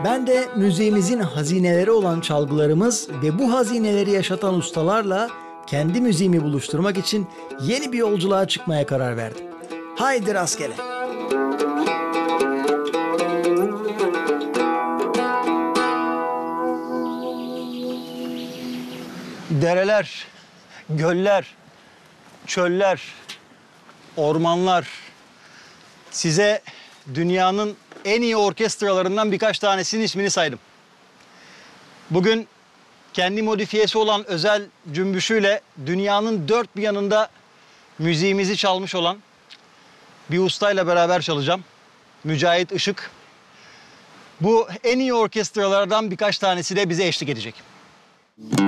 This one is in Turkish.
Ben de müziğimizin hazineleri olan çalgılarımız ve bu hazineleri yaşatan ustalarla kendi müziğimi buluşturmak için yeni bir yolculuğa çıkmaya karar verdim. Haydi rastgele. Dereler, göller, çöller, ormanlar. Size dünyanın en iyi orkestralarından birkaç tanesinin ismini saydım. Bugün kendi modifiyesi olan özel cümbüşüyle dünyanın dört bir yanında müziğimizi çalmış olan bir ustayla beraber çalacağım. Mücahit Işık. Bu en iyi orkestralardan birkaç tanesi de bize eşlik edecek.